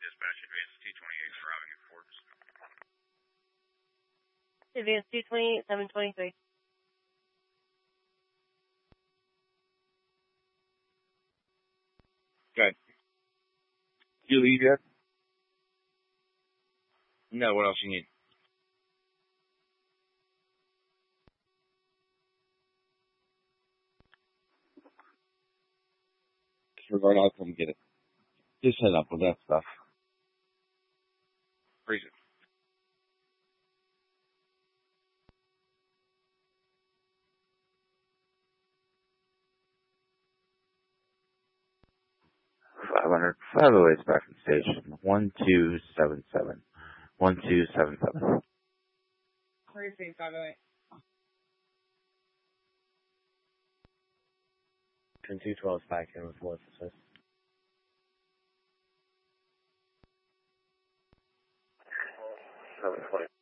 Advance 228, 723. Good. Did you leave yet? No, what else you need? Disregard, I'll come get it. Just head up with that stuff. Freeze it. $500. 508 back from station. 1277. 1277. Where is it, 508? 212 is back in with what's this? 720.